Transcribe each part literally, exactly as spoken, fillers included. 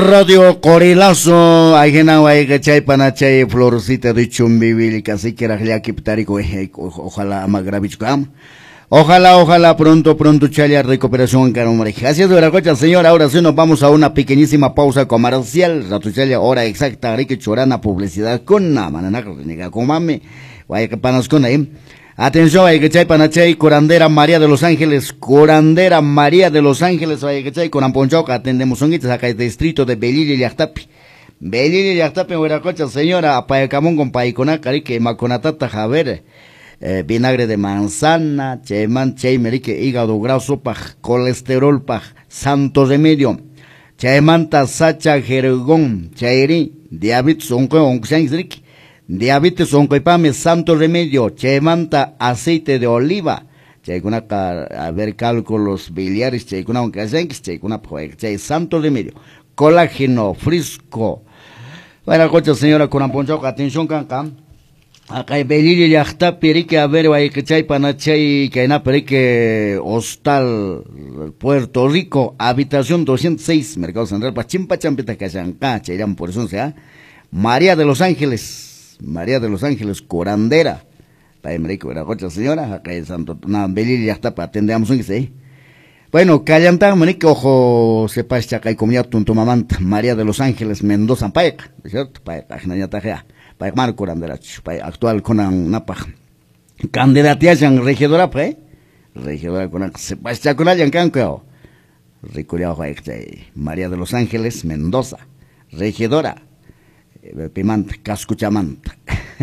Radio Corilazo, ajena que chay panachay florcita de chumbibil, casi que era ya que ptarico, ojalá magravichcam. Ojalá, ojalá pronto, pronto chaya recuperación caromare. Así es, Veracocha, señor. Ahora sí nos vamos a una pequeñísima pausa comercial. Rato chaya, hora exacta, rique chorana publicidad con na manana con mame. Vaya que panas con ahí. Atención, vaya que chay panachay, Corandera María de los Ángeles, Corandera María de los Ángeles, vaya que chay con Amponchoca, atendemos songuitas acá el distrito de Belili y Yachtapi. Belili y Yachtapi, Veracocha, señora, Payacamón con Paicona, Carique, Maconatata, Javer. Eh, vinagre de manzana, cheman, cheimerique, hígado graso, paj, colesterol, paj, santo remedio, chaimanta, sacha, jergón, chairi, diabetes, onco, onxangsrik, diabetes, oncoipame, santo remedio, chaimanta, aceite de oliva, chaikuna, a ver, cálculos biliares, chaikuna, oncasenx, chaikuna, chay, santo remedio, colágeno, frisco. Bueno, coche, señora, con Amponchoca, atención, cancam. Acá hay Belili y hasta perique a ver, vaya que chay panachay, que hay na perique hostal, Puerto Rico, habitación doscientos seis, Mercado Central, Pachimpa Champita Cachancá, chayrán por eso, sea, María de los Ángeles, María de los Ángeles, Corandera, para Emerico, era cocha señora, acá hay Santo, na, Belili y hasta para atendemos un que se. Bueno, callantá, manique, ojo, sepa, acá hay comida tuntumamanta, María de los Ángeles, Mendoza, Paeca, ¿cierto? Paeca, Jnañatajea. Para Marco Corandera, para actual con una paja. Candidatiación regidora, pues, regidora con se pasa con alguien canco. Riculeado, María de los Ángeles, Mendoza, regidora, Pimanta, Cascuchamanta.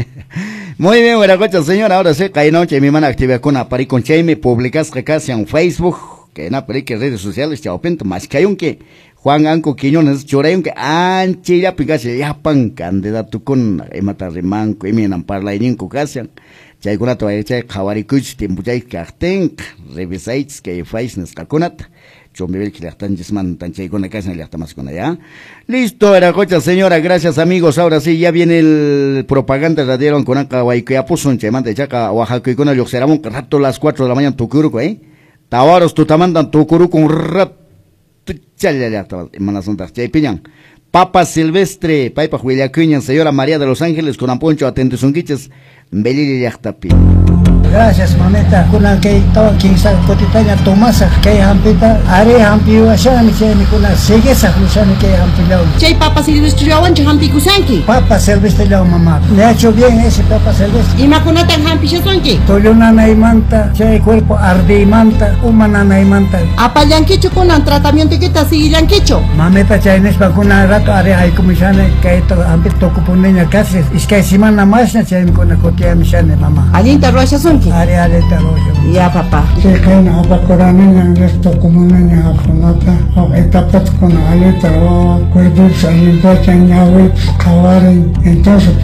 Muy bien, buena cocha, señora. Ahora sí, que hay noche, mi mano activa con una pari con Cheime, publicas que casi en Facebook, que en la redes sociales, chao, pinto, más que hay un que. Juan Anco Quiñones, Chorayon que anche ya pingase ya pan candidato con emata remanco y miran parla y ninco casian. Chay con la toalla chay javarikuch tiempo chay carten revisáis que fais nes calconat. Chombevel que le están yesman tan chay con la casa le está más con allá. Listo, era cocha señora, gracias amigos. Ahora sí ya viene el propaganda radiaron con acá que ya puso un chemante chaca Oaxaca y con el Yoxeramón que rato las cuatro de la mañana tu curuco, eh. Tawaros tu tamandan tu curuco un rato. Papa Silvestre, Paipa Julia Cuña, señora María de los Ángeles, con Amponcho, atentos unguiches, Belili Yachtapi. Gracias, mamita. Kuna que todo quien sabe cotitaña Tomasa que hampita, are hampiu asha mi che mi kuna sigue sa kusani que hampilao. Chay Papa Silvestre yawan hampi kusanki. Papa Silvestre yao mamá. Le ha hecho bien ese Papa Silvestre. Y makunata hampi shasonki. Toluna naimanta, chay cuerpo ardimanta, humana naimanta. Apa yanquicho con tratamiento que ta sigue yanquicho. Mamita chay nespa kuna rato are hay comisione que to hampito kupuneña casi. Es que semana más chay mi kuna kotia misione mamá. Alinta rocha son. Are are taroyo. Ya papá. Se caen a pacorana en esto como una ñajonata o etapas con aleta o cuerdos alimentación ya voy a acabar entonces